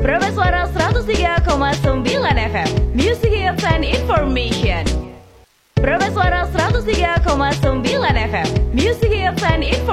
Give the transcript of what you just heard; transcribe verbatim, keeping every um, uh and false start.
Suara seratus tiga koma sembilan F M Music Hits and Information. Suara seratus tiga koma sembilan F M Music Hits and Information.